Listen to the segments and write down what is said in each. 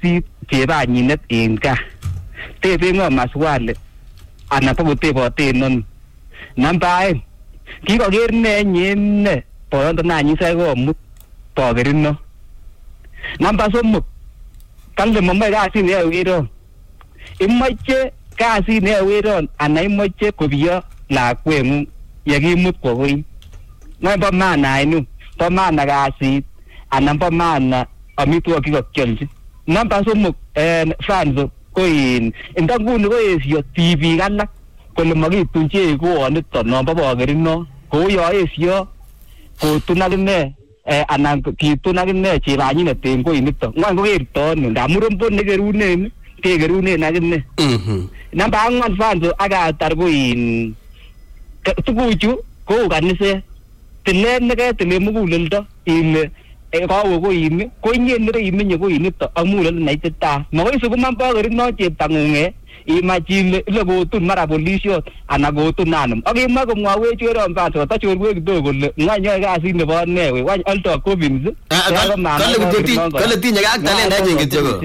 kasit chebanyinet en gaa tebe ngo maswali ana pokotebote non namba aeng kikoker ne nyine boyondo nanyisa komut bokerino namba 3 kale momoe kasit neyoe weron imoche kasit neyoe weron ana imoche kobiyo lakweng'ung yekimut kwo koi ng'o bo maana ainu bo maana kasit anan bo maana amitwogik kakiolchi namba 3 Franzo ko ndo nguni koesio tibik alak kole makitunche kooniton nombo bokerino kou yo esio kotun akine anan kitun akine chebanyinet en koinito ng'wan kokerto ano ndamun rombon nekerunen kekerunen akine namba 4 Franzo akatar ko tuguchu kou kaniset tilet neketile muguleldo ile kawe koini koinyen nere imenye koinito ak muguleldo neitita makoi sukuman bokerino cheptang'ung imach ile kotun mara polisiot ana kotun anum ak imwa komwawech weron Franzo tachorwech kidogo kole ng'wany yoe kasit nebo ne we wany alto Coffins kale tinye ak talendanyin kityo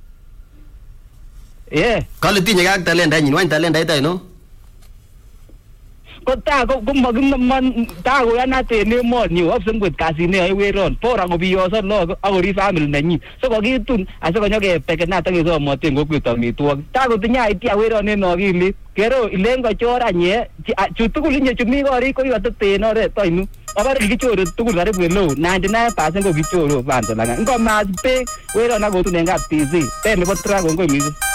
kale tinye ak talendanyin wany talendait aino ko ta ko makiman ta ko yanat en emoni opsen kwet kasit neyoe weron bora kobiyoso lagok ak korib family nenyin so kokitun asikonyokepekena takesomoten kokwet amitwogik ta kotinye idea weron en akilit kero ilen kochor anye chu tugul inye chu mi korik ko kikotete en oret ainu abare kikichore tugul karibu eleo 99% ko kichoro Franzo langa ngomas beek weron akotun en kap TC ten nebo Dragon ko misi